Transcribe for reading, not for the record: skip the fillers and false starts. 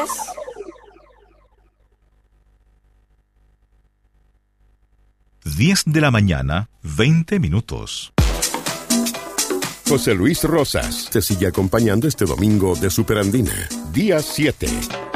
10:20 a.m. José Luis Rosas te sigue acompañando este domingo de Superandina, día 7.